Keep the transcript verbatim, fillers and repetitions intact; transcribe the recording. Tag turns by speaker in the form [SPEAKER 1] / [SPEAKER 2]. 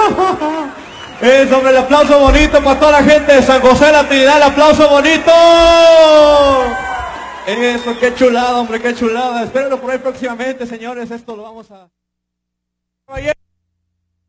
[SPEAKER 1] Eso, hombre, el aplauso bonito para toda la gente de San José de la Trinidad, el aplauso bonito. Eso, qué chulada, hombre, qué chulada. Espérenlo por ahí próximamente, señores, esto lo vamos a...